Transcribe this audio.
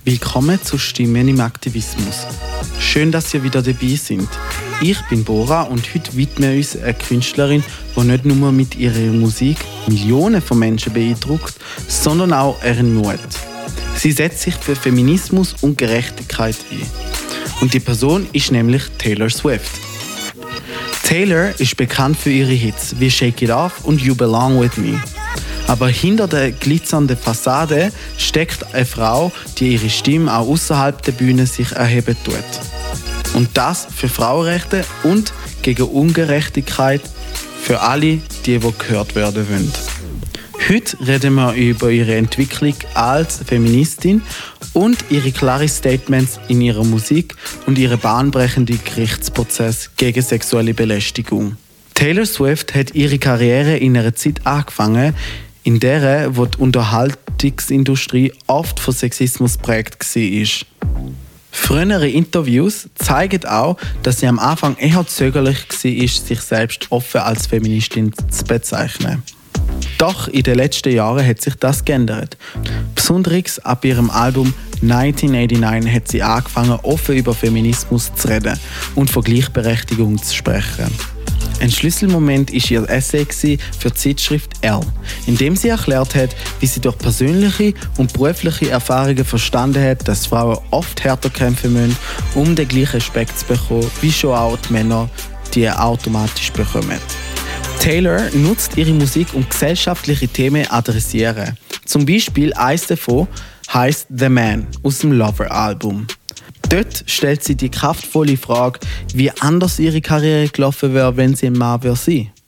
Willkommen zu Stimmen im Aktivismus. Schön, dass ihr wieder dabei sind. Ich bin Bora und heute widmen wir uns einer Künstlerin, die nicht nur mit ihrer Musik Millionen von Menschen beeindruckt, sondern auch ihren Mut. Sie setzt sich für Feminismus und Gerechtigkeit ein. Und die Person ist nämlich Taylor Swift. Taylor ist bekannt für ihre Hits wie Shake It Off und You Belong With Me. Aber hinter der glitzernden Fassade steckt eine Frau, die ihre Stimme auch außerhalb der Bühne sich erheben tut. Und das für Frauenrechte und gegen Ungerechtigkeit für alle, die gehört werden wollen. Heute reden wir über ihre Entwicklung als Feministin und ihre klaren Statements in ihrer Musik und ihren bahnbrechenden Gerichtsprozess gegen sexuelle Belästigung. Taylor Swift hat ihre Karriere in einer Zeit angefangen, in der die Unterhaltungsindustrie oft von Sexismus geprägt war. Frühere Interviews zeigen auch, dass sie am Anfang eher zögerlich war, sich selbst offen als Feministin zu bezeichnen. Doch in den letzten Jahren hat sich das geändert. Besonders ab ihrem Album 1989 hat sie angefangen, offen über Feminismus zu reden und von Gleichberechtigung zu sprechen. Ein Schlüsselmoment war ihr Essay für die Zeitschrift Elle, in dem sie erklärt hat, wie sie durch persönliche und berufliche Erfahrungen verstanden hat, dass Frauen oft härter kämpfen müssen, um den gleichen Respekt zu bekommen, wie schon auch die Männer, die er automatisch bekommen. Taylor nutzt ihre Musik, um gesellschaftliche Themen zu adressieren. Zum Beispiel eines davon heisst «The Man» aus dem Lover-Album. Dort stellt sie die kraftvolle Frage, wie anders ihre Karriere gelaufen wäre, wenn sie ein Mann wäre.